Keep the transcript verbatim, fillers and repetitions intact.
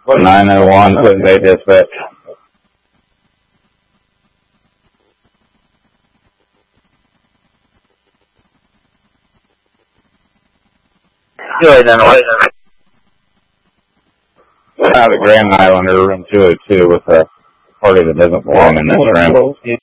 nine oh one, Twin Bay Dispatch. Good, then. I have a Grand Islander, room two oh two, with a party that doesn't belong in this room.